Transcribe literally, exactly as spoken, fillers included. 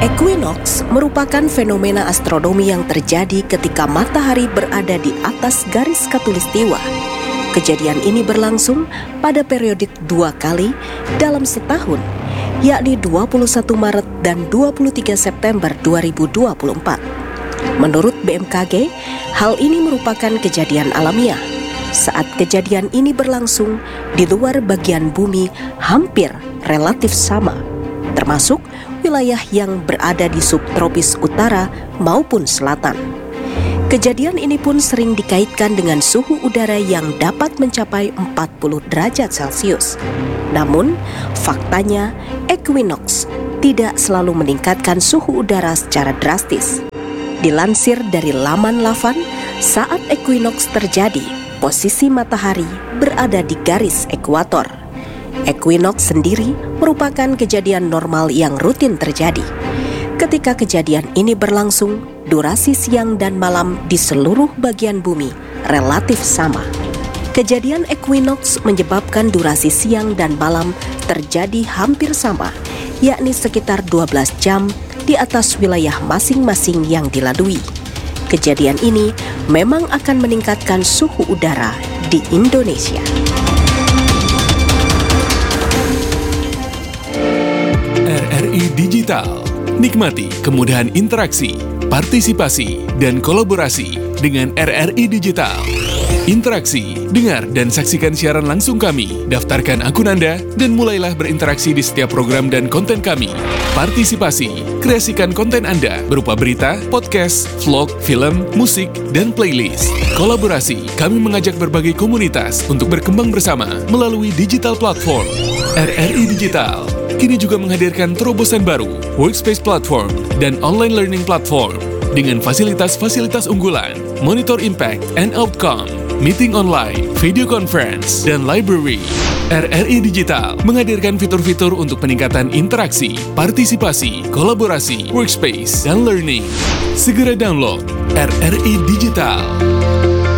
Equinox merupakan fenomena astronomi yang terjadi ketika matahari berada di atas garis khatulistiwa. Kejadian ini berlangsung pada periodik dua kali dalam setahun, yakni dua puluh satu Maret dan dua puluh tiga September dua ribu dua puluh empat. Menurut B M K G, hal ini merupakan kejadian alamiah. Saat kejadian ini berlangsung, di luar bagian bumi hampir relatif sama, termasuk wilayah yang berada di subtropis utara maupun selatan. Kejadian ini pun sering dikaitkan dengan suhu udara yang dapat mencapai empat puluh derajat Celcius. Namun, faktanya equinox tidak selalu meningkatkan suhu udara secara drastis. Dilansir dari laman Lavan, saat equinox terjadi, posisi matahari berada di garis ekuator. Equinox sendiri merupakan kejadian normal yang rutin terjadi. Ketika kejadian ini berlangsung, durasi siang dan malam di seluruh bagian bumi relatif sama. Kejadian equinox menyebabkan durasi siang dan malam terjadi hampir sama, yakni sekitar dua belas jam di atas wilayah masing-masing yang dilalui. Kejadian ini memang akan meningkatkan suhu udara di Indonesia. R R I Digital. Nikmati kemudahan interaksi, partisipasi, dan kolaborasi dengan R R I Digital. Interaksi, dengar, dan saksikan siaran langsung kami. Daftarkan akun Anda dan mulailah berinteraksi di setiap program dan konten kami. Partisipasi, kreasikan konten Anda berupa berita, podcast, vlog, film, musik, dan playlist. Kolaborasi, kami mengajak berbagai komunitas untuk berkembang bersama melalui digital platform. R R I Digital kini juga menghadirkan terobosan baru, workspace platform, dan online learning platform dengan fasilitas-fasilitas unggulan, monitor impact and outcome, meeting online, video conference, dan library. R R I Digital menghadirkan fitur-fitur untuk peningkatan interaksi, partisipasi, kolaborasi, workspace, dan learning. Segera download R R I Digital.